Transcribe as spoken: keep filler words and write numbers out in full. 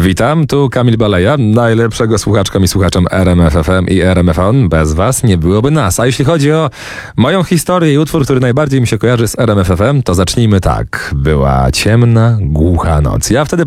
Witam, tu Kamil Baleja, najlepszego słuchaczkom i słuchaczom R M F F M i R M F on. Bez was nie byłoby nas. A jeśli chodzi o moją historię i utwór, który najbardziej mi się kojarzy z R M F F M, to zacznijmy tak. Była ciemna, głucha noc. Ja wtedy